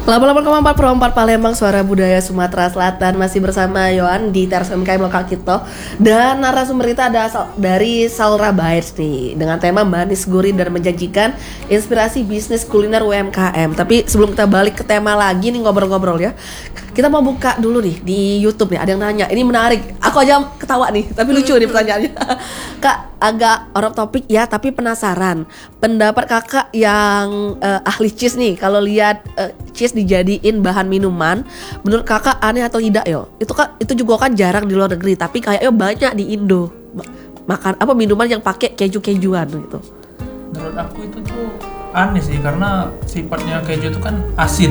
88,4 Palembang, suara budaya Sumatera Selatan. Masih bersama Yohan di Teras UMKM Lokal Kita. Dan narasumber kita ada dari Salra Bites nih, dengan tema manis, gurih, dan menjanjikan inspirasi bisnis kuliner UMKM. Tapi sebelum kita balik ke tema lagi nih, ngobrol-ngobrol ya, kita mau buka dulu nih di YouTube nih. Ada yang nanya, ini menarik. Aku aja ketawa nih, tapi lucu nih pertanyaannya. Kak, agak out of topic ya, tapi penasaran. Pendapat kakak yang ahli cheese nih, kalau lihat cheese dijadiin bahan minuman, menurut kakak aneh atau tidak yo? Itu juga kan jarang di luar negeri, tapi kayaknya banyak di Indo. Makan apa minuman yang pakai keju-kejuan gitu. Menurut aku itu tuh aneh sih, karena sifatnya keju itu kan asin.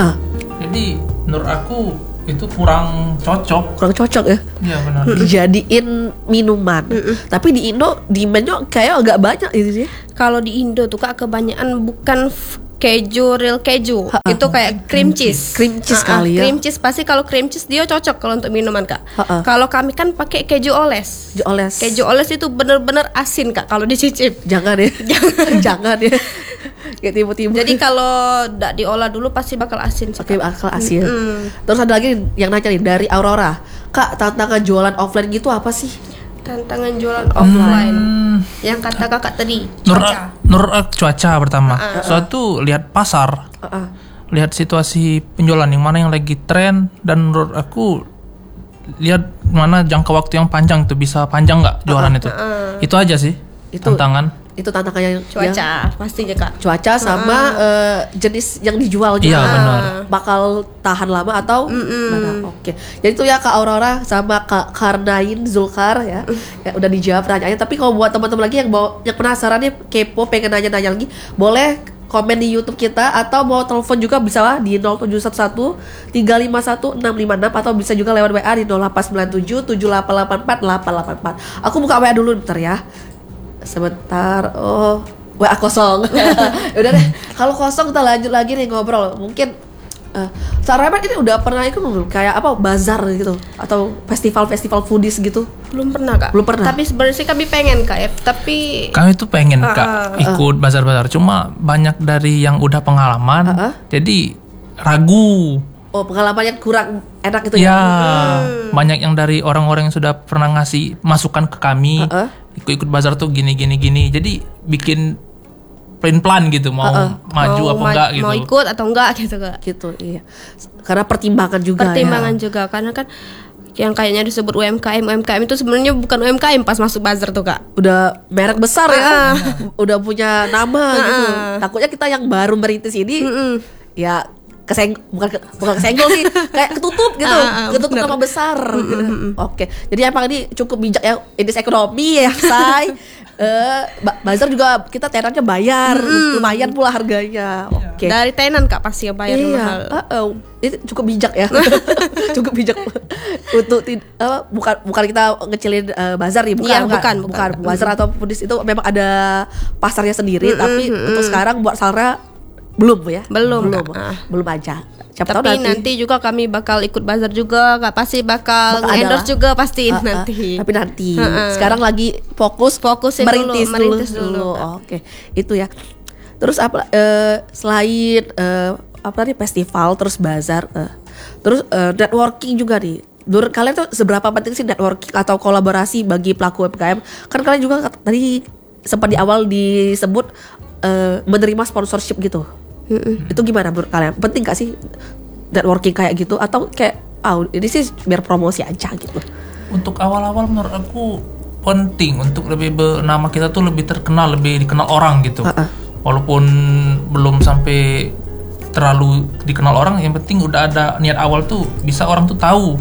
Jadi menurut aku itu kurang cocok ya. Iya benar. Dijadiin minuman. Tapi di Indo demandnya kayak agak banyak itu sih. Kalau di Indo tuh Kak, kebanyakan bukan keju, real keju. Itu kayak cream cheese. Cream cheese kali ya. Cream cheese pasti, kalau cream cheese dia cocok kalau untuk minuman Kak. Kalau kami kan pakai keju oles. Keju oles itu bener-bener asin Kak kalau dicicip. Jangan ya. Jangan ya. Kayak tiba-tiba. Jadi kalau tidak diolah dulu pasti bakal asin sih. Oke, bakal asin. Terus ada lagi yang nanya nih dari Aurora. Kak, tantangan jualan offline gitu apa sih? Tantangan jualan offline yang kata kakak tadi, Menurut cuaca pertama. Suatu lihat pasar, lihat situasi penjualan yang mana yang lagi tren, dan menurut aku lihat mana jangka waktu yang panjang tuh, bisa panjang nggak jualan itu. Itu aja sih tantangan. Itu tantangannya cuaca pastinya Kak. Cuaca sama jenis yang dijual juga. Iya benar. Bakal tahan lama atau mana? Oke. Jadi itu ya Kak Aurora sama Kak Karnain Zulkar ya. Ya udah dijawab pertanyaannya. Tapi kalau buat teman-teman lagi yang penasaran nih, kepo, pengen nanya-nanya lagi, boleh komen di YouTube kita, atau mau telepon juga bisa lah di 0711 351 656, atau bisa juga lewat WA di 0897 7884 884. Aku buka WA dulu bentar ya. Sebentar. WA kosong. Udah deh, kalau kosong kita lanjut lagi nih ngobrol. Mungkin Sarapan ini udah pernah ikut belum? Kayak apa, bazar gitu atau festival foodies gitu? Belum pernah Kak. Belum pernah. Tapi sebenarnya sih kami pengen Kak ya. Tapi kami tuh pengen Kak ikut bazar-bazar. Cuma banyak dari yang udah pengalaman, jadi ragu. Oh, pengalamannya kurang enak itu ya? Ya, banyak yang dari orang-orang yang sudah pernah ngasih masukan ke kami. Ikut bazar tuh gini. Jadi bikin plan gitu, mau maju apa enggak gitu. Mau ikut atau enggak gitu Kak. Gitu, iya. Karena pertimbangan juga juga, karena kan yang kayaknya disebut UMKM itu sebenarnya bukan UMKM pas masuk bazar tuh Kak. Udah merek besar ya. Udah punya nama gitu. Takutnya kita yang baru merintis ini ya bukan kesenggol sih, kayak ketutup gitu, ketutup nama besar. Oke, jadi emang ini cukup bijak ya, indeks ekonomi ya, say. Bazar juga kita tenannya bayar, lumayan pula harganya. Oke. Dari tenan Kak pasti yang bayar mahal. Itu cukup bijak ya, cukup bijak untuk bukan kita ngecilin bazar ya, bukan. Bazar atau foodies itu memang ada pasarnya sendiri, tapi untuk sekarang buat Salra belum aja. Tapi nanti juga kami bakal ikut bazar juga, Kak. Pasti bakal endorse juga pasti nanti. Tapi nanti sekarang lagi fokus merintis dulu. Oke, itu ya. Terus apa selain apa tadi, festival, terus bazar, terus networking juga nih. Menurut kalian tuh seberapa penting sih networking atau kolaborasi bagi pelaku UMKM? Kan kalian juga tadi sempat di awal disebut menerima sponsorship gitu. Itu gimana menurut kalian? Penting gak sih networking kayak gitu? Atau kayak ini sih biar promosi aja gitu? Untuk awal-awal menurut aku penting untuk lebih nama kita tuh lebih terkenal, lebih dikenal orang gitu. Walaupun belum sampai terlalu dikenal orang, yang penting udah ada niat awal tuh bisa orang tuh tahu.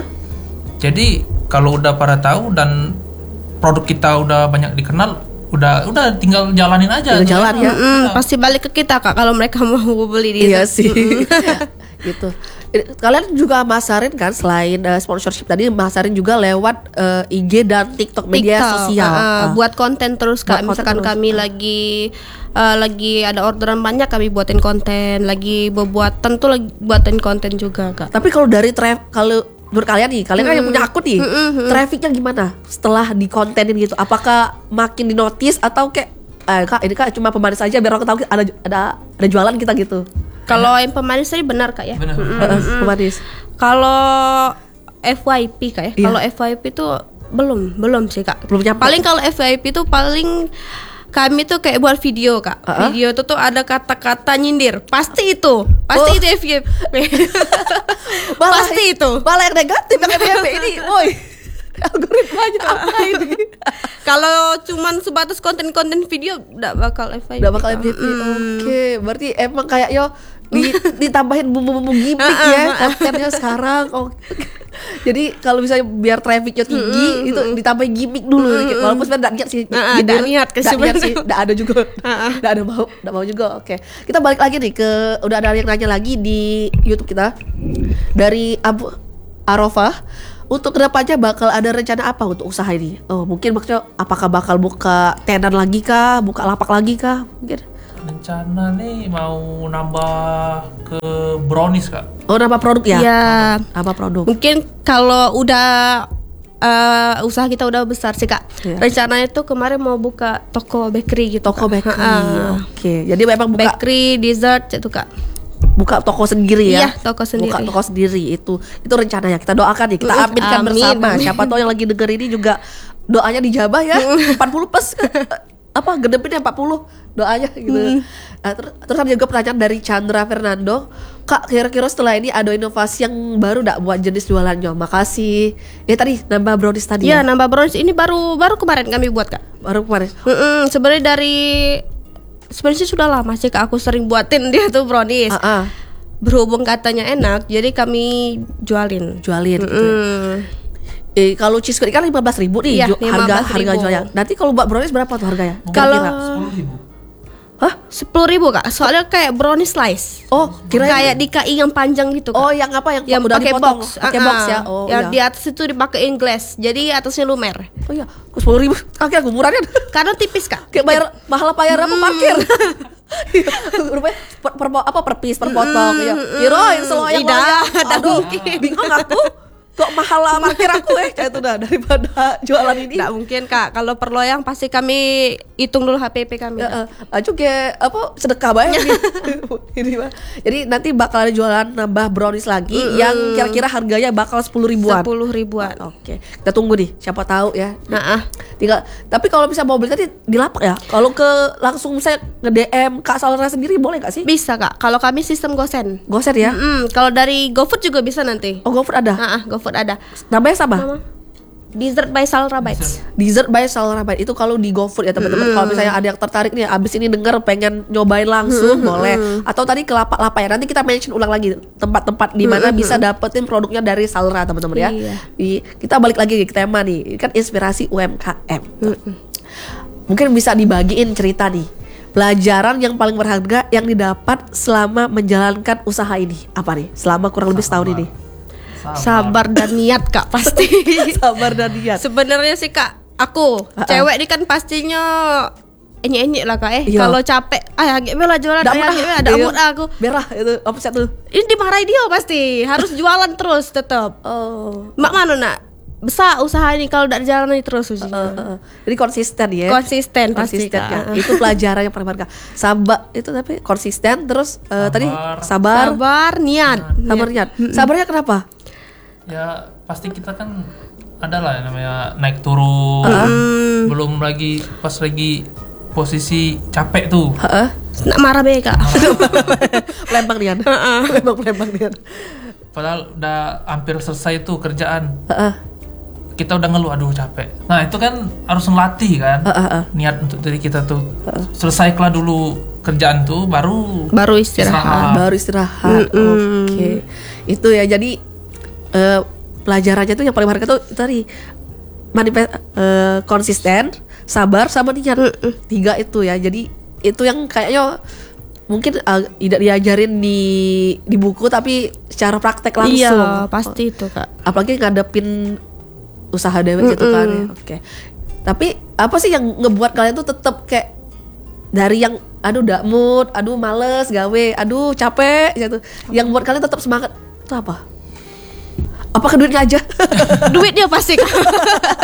Jadi kalau udah pada tahu dan produk kita udah banyak dikenal, udah tinggal jalanin aja. Jalan ya. Pasti balik ke kita Kak kalau mereka mau beli di. Iya sih. Gitu. Kalian juga masarin kan, selain sponsorship tadi, masarin juga lewat IG dan TikTok, media sosial. Buat konten terus Kak. Misalkan kami lagi ada orderan banyak, kami buatin konten. Lagi buatin konten juga Kak. Tapi kalau dari kalau menurut kalian nih, kalian kan yang punya akun nih, trafficnya gimana setelah dikontenin gitu? Apakah makin dinotis atau kayak Kak ini Kak cuma pemanis aja biar orang tahu ada jualan kita gitu? Kalau yang pemanis tadi benar Kak ya. Benar. Pemanis. Kalau FYP Kak ya. Iya. Kalau FYP itu belum sih Kak. Belum nyampe. Paling kalau FYP itu paling kami tuh kayak buat video Kak. Video itu tuh ada kata-kata nyindir. Pasti itu FYP. Pasti itu. Malah yang negatif yang FYP ini, woi. Algoritmanya apa ini? Kalau cuman sebatas konten-konten video enggak bakal FYP. Udah bakal FYP. Oke, berarti emang kayak ditambahin bumbu-bumbu gimmick ya kontennya sekarang. Jadi kalau misalnya biar trafficnya tinggi itu ditambahin gimmick dulu. Walaupun sebenarnya nggak niat sih. Nggak niat sih. Nggak ada juga. Nggak mau juga. Oke. Kita balik lagi nih ke udah ada yang nanya lagi di YouTube kita dari Abu Arafah. Untuk kedepannya bakal ada rencana apa untuk usaha ini? Oh, mungkin maksudnya apakah bakal buka tenan lagi kah? Buka lapak lagi kah? Mungkin. Rencana nih mau nambah ke brownies Kak. Oh, nambah produk ya? Iya. Nambah produk. Mungkin kalau udah usaha kita udah besar sih Kak. Iya. Rencananya tuh kemarin mau buka toko bakery gitu. Toko Kak. bakery. Oke. Jadi memang buka Bakery, dessert itu Kak. buka toko sendiri ya. Iya, toko sendiri. Buka toko sendiri itu rencananya. Kita doakan ya, kita aminkan Amin. bersama. Siapa tahu yang lagi denger ini juga doanya dijabah ya. 40 plus apa gedepinnya 40 doanya gitu. Nah, terus ada juga pertanyaan dari Chandra Fernando. Kak, kira-kira setelah ini ada inovasi yang baru enggak buat jenis jualannya? Makasih. Ya tadi nambah brownies tadi Iya, nambah brownies ini baru kemarin kami buat Kak. Baru kemarin. Sebenarnya sudah lama sih Kak, aku sering buatin dia tuh brownies. Berhubung katanya enak, jadi kami jualin Gitu ya. Kalau cheese cake kan 15.000 nih Iya, harga 15.000. jualnya. Nanti kalau buat brownies berapa tuh harganya? Kalau- Kira-kira? 10.000. Hah? 10.000 Kak, soalnya kayak brownies slice. Oh, kirain Kayak DKI yang panjang gitu Kak. oh, yang apa yang udah pakai dipotong, box, pakai box ya. Oh, yang iya. di atas itu dipakein glass, jadi atasnya lumer. Oh iya, 10.000. Kaki aku murahnya. Karena tipis Kak. Kayak bayar bayar apa parkir. Rupanya per piece per potong ya. Kirain seloyang Tidak, Aduh, bingung aku. Kok mahal parkir aku kayak itu dah daripada jualan ini. Nggak mungkin Kak, kalau per loyang pasti kami hitung dulu HPP kami. Ya, aja kayak apa sedekah banget ini mah. Jadi nanti bakal ada jualan nambah brownies lagi yang kira-kira harganya bakal 10 ribuan. 10 ribuan. Oke, kita tunggu nih. Siapa tahu ya. Nah, Tinggal. Tapi kalau bisa mau beli tadi di lapak ya. Kalau langsung saya nge-DM Kak Salra sendiri boleh nggak sih? bisa Kak, kalau kami sistem gosen. Goser ya. Kalau dari GoFood juga bisa nanti. Oh, GoFood ada. GoFood ada. Namanya sama? Dessert by Salra Bites. Dessert by Salra Bites. Itu kalau di GoFood ya teman-teman. Kalau misalnya ada yang tertarik nih abis ini denger pengen nyobain langsung boleh. Atau tadi ke lapak-lapak ya. Nanti kita mention ulang lagi tempat-tempat di mana bisa dapetin produknya dari Salra teman-teman ya. Iya. Kita balik lagi ke tema nih. Kan inspirasi UMKM. Mungkin bisa dibagiin cerita nih. Pelajaran yang paling berharga yang didapat selama menjalankan usaha ini apa nih? Selama kurang lebih setahun ini. Sabar dan niat Kak pasti. Sabar dan niat. Sebenarnya sih Kak, aku cewek ini kan pastinya enyek-enyek lah Kak Iya. Kalau capek, agak bela jualan, ada mood aku. Merah itu offset tuh. Ini dimarahi dia pasti, harus jualan terus tetap. Oh. Mak mana nak? Besar usaha ini kalau tidak jalani terus Jadi konsisten ya. Konsisten pasti Konsisten Kak. ya. Itu pelajaran yang paling berharga. Sabar itu tapi konsisten terus tadi sabar, Sabar, niat. Sabarnya kenapa? Ya pasti kita kan ada lah yang namanya naik turun. Belum lagi pas lagi posisi capek tuh. Nak marah be Kak. Pelempang Nian. Pelempang Nian. Padahal udah hampir selesai tuh kerjaan. Kita udah ngeluh, aduh capek. Nah itu kan harus ngelatih kan. Niat untuk diri kita tuh. Selesaikanlah dulu kerjaan tuh, baru istirahat. Baru istirahat. Oke. Itu ya jadi pelajarannya tuh yang paling berharga tuh tadi konsisten, sabar sama niat. 3 itu ya. Jadi itu yang kayaknya mungkin tidak diajarin di buku tapi secara praktek langsung. Iya, pasti itu Kak. Apalagi ngadepin usaha dewek gitu kan ya. Oke. Tapi apa sih yang ngebuat kalian tuh tetap kayak dari yang aduh ndak mood, aduh males gawe, aduh capek gitu. Yang buat kalian tetap semangat itu apa? Apakah duitnya aja? Duit dia pasti Kak.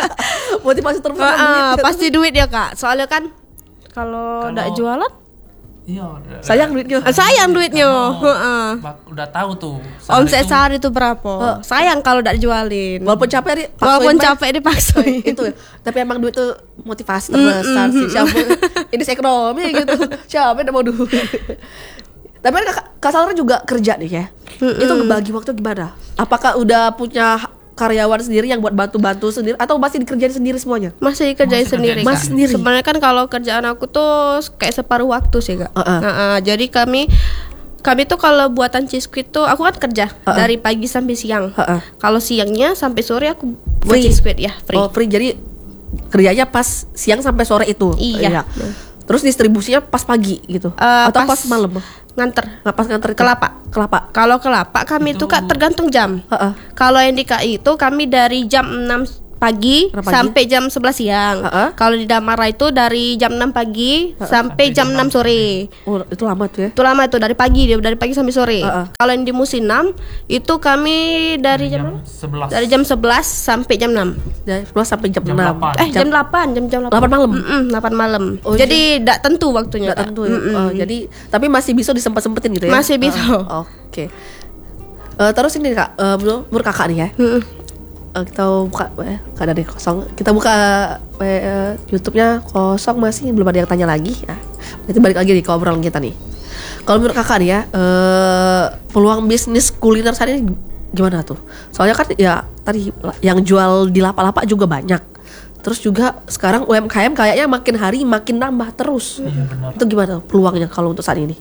Motivasi terbesar duit. Pasti duit dia Kak. Soalnya kan kalau ndak jualan Iya. Sayang duitnya. Sayang duitnya. Udah tahu tuh. Omset sehari itu berapa? Sayang kalau tidak dijualin. Walaupun capek dipaksain. itu. Tapi emang duit itu motivasi terbesar sih. Siapa ini ekonomi gitu. Siapa yang mau duit. Tapi kan Kak Salra juga kerja nih ya. Itu bagi waktu gimana? Apakah udah punya karyawan sendiri yang buat bantu-bantu sendiri atau masih dikerjain sendiri semuanya? Masih dikerjain sendiri. Masih sendiri. Sebenarnya kan kalau kerjaan aku tuh kayak separuh waktu sih Kak. Jadi kami tuh kalau buatan Cheesquid tuh aku kan kerja dari pagi sampai siang. Kalau siangnya sampai sore aku buat Cheesquid ya free. Oh free, jadi kerjanya pas siang sampai sore itu. Iya. Terus distribusinya pas pagi gitu atau pas malam? Pas nganter kelapa. Kalau kelapa kami itu Kak tergantung jam. Kalau yang di KI itu kami dari jam 6 pagi sampai jam 11 siang. Kalau di Damara itu dari jam 6 pagi sampai jam 6 sore. Oh, itu lama tuh ya. Itu lama tuh dari pagi sampai sore. Kalau yang di Musinam itu kami dari jam 11. Dari jam 11 sampai jam 6. Dari 11 sampai jam 6. Jam 8 malam. 8 malam. Oh, jadi enggak tentu waktunya. Enggak tentu. Jadi tapi masih bisa disempat-sempetin gitu ya. Masih bisa. Oke. Terus ini Kak, menurut Kakak nih ya. Kita buka ada deh kosong. Kita buka YouTube-nya kosong, masih belum ada yang tanya lagi. Nah, nanti balik lagi nih ke obrolan kita nih. Kalau menurut Kakak nih ya, peluang bisnis kuliner saat ini gimana tuh? Soalnya kan ya tadi yang jual di lapak-lapak juga banyak. Terus juga sekarang UMKM kayaknya makin hari makin nambah terus. Iya, benar. Itu gimana peluangnya kalau untuk saat ini?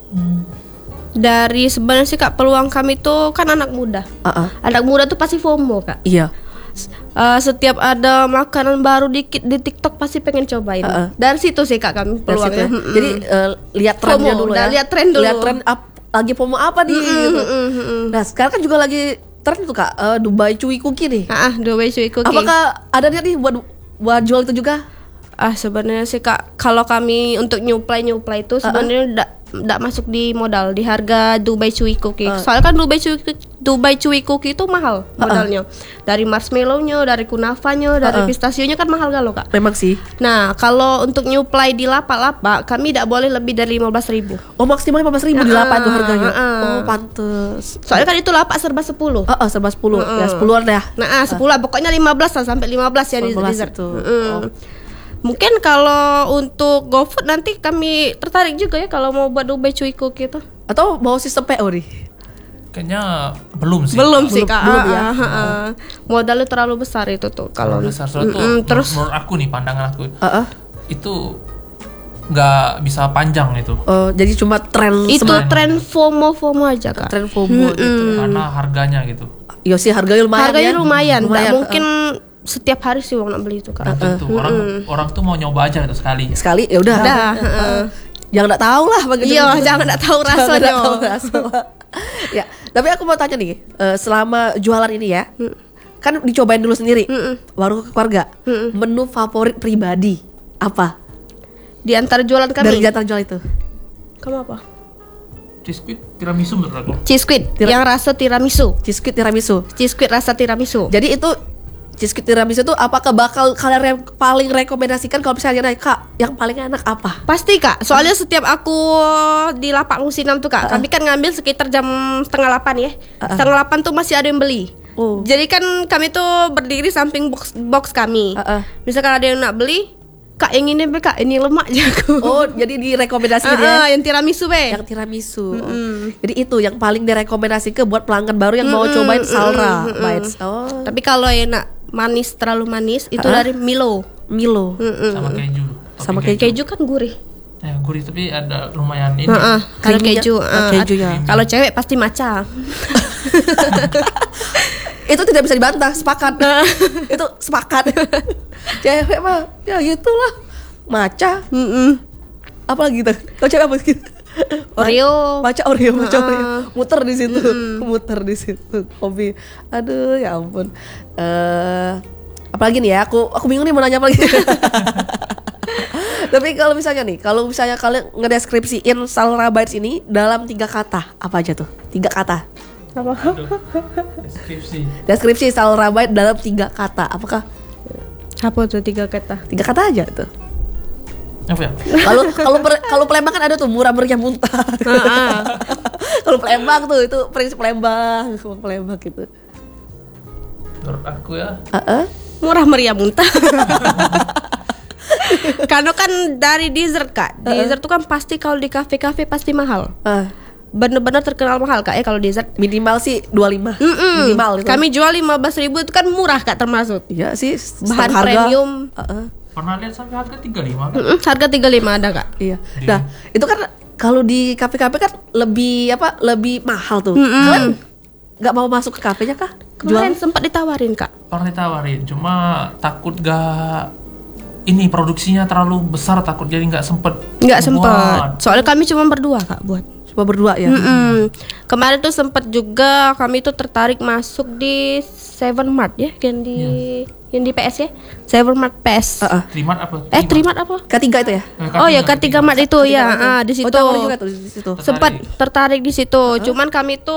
Dari sebenarnya sih Kak, peluang kami tuh kan anak muda. Anak muda tuh pasti FOMO Kak. Iya. Setiap ada makanan baru dikit di TikTok pasti pengen cobain. Dari situ sih Kak kami peluangnya. Jadi lihat trennya dulu ya. Lihat tren dulu. Lihat tren lagi FOMO apa nih gitu. Nah sekarang kan juga lagi tren tuh Kak, Dubai Chewy Cookie nih. Dubai Chewy Cookie. Apakah ada niat nih buat jual itu juga? Sebenarnya sih Kak, kalau kami untuk nyuplai itu sebenarnya enggak masuk di modal di harga Dubai Chewy Cookie. Soalnya kan Dubai Chewy Cookie itu mahal modalnya. Dari marshmallow-nya, dari kunafanya, dari pistasionya kan mahal galo Kak. Memang sih. Nah, kalau untuk nyuplai di lapak-lapak kami tidak boleh lebih dari 15.000. Oh, maksimal 15.000 di lapak itu harganya. Oh, pantes. Soalnya kan itu lapak serba 10. Serba 10. Ya 10-an ya. Nah, 10 pokoknya 15 lah sampai 15 ya di dessert. Mungkin kalau untuk GoFood nanti kami tertarik juga ya kalau mau buat Dubai Chewy Cookie itu. Atau mau sistem PO nih? Kayaknya belum sih. Belum sih Kak. Belum ya. Modalnya terlalu besar itu tuh kalau besar tuh. Terus menurut aku nih, pandangan aku. Itu nggak bisa panjang itu. Jadi cuma tren. Itu tren FOMO aja Kak. Tren FOMO gitu. Karena harganya gitu. Iya sih, harganya lumayan. Nggak mungkin setiap hari sih orang nak beli itu Kak. Tentu orang tuh mau nyoba aja itu sekali ya udah. Jangan nggak tahu lah bagaimana. Iya, jangan nggak tahu rasanya. Ya, tapi aku mau tanya nih, selama jualan ini ya, kan dicobain dulu sendiri, warung keluarga, menu favorit pribadi apa? Di antara jualan kami. Dari antara jualan itu. Kamu apa? Cheesquid tiramisu menurut aku. Cheesquid yang rasa tiramisu. Cheesquid rasa tiramisu. Jadi itu Cheesquid tiramisu itu apakah bakal kalian paling rekomendasikan kalau misalnya Kak, yang paling enak apa? Pasti Kak, soalnya setiap aku di lapak Musinam tuh Kak, kami kan ngambil sekitar jam 7:30 ya. 7:30 tuh masih ada yang beli. Jadi kan kami tuh berdiri samping box kami. Misalkan ada yang nak beli, Kak yang ini Kak, ini lemak jago. Oh, jadi direkomendasikan ya? Yang tiramisu Yang tiramisu. Jadi itu yang paling direkomendasikan buat pelanggan baru yang mau cobain Salra Bites. Tapi kalau yang nak manis, terlalu manis itu dari Milo. Sama keju. Keju kan gurih. Gurih tapi ada lumayan ini. Kalau keju. Kejunya. Kalau cewek pasti matcha. Itu tidak bisa dibantah, sepakat. Itu sepakat. Cewek mah ya gitulah. Matcha. Apalagi gitu. Kalau cewek apa gitu? Oreo. Matcha Oreo. Muter di situ. Kopi. Aduh, ya ampun. Apalagi nih ya, aku bingung nih mau nanya apa lagi. Tapi kalau misalnya kalian ngedeskripsiin Salra Bites ini dalam 3 kata, apa aja tuh? 3 kata. Apa? Deskripsi Salra Bites dalam 3 kata. Apakah? Apa tuh 3 kata? 3 kata aja tuh. Apa ya? Kalau Palembang kan ada tuh murah meriah muntah. Kalau Palembang tuh itu prinsip Palembang gitu. Menurut aku ya, Murah meriah muntah. Karena kan dari dessert Kak. Dessert tuh kan pasti kalau di kafe-kafe pasti mahal. Bener-bener terkenal mahal Kak ya kalau dessert. Minimal sih 25. Minimal itu. Kami jual 15.000 itu kan murah Kak termasuk. Iya sih, Bahan harga. premium. pernah lihat sampai harga 35 kan? Harga 35 ada Kak. Iya. Nah, itu kan kalau di kafe-kafe kan lebih mahal tuh. Kalian nggak mau masuk ke kafenya kah? Kemarin sempat ditawarin Kak. Pernah ditawarin, cuma takut gak ini produksinya terlalu besar, takut jadi nggak sempet. Nggak sempet. Soalnya kami cuma berdua Kak buat. Cuma berdua ya. Kemarin tuh sempat juga kami tuh tertarik masuk di Seven Mart ya, yang di PS ya, Seven Mart PS. Trimat apa? Trimat apa? Ketiga itu ya? Oh ya, K3 Mart itu ya, di situ. Oh, tawarin juga tuh di situ. Sempat tertarik di situ. Cuman kami tuh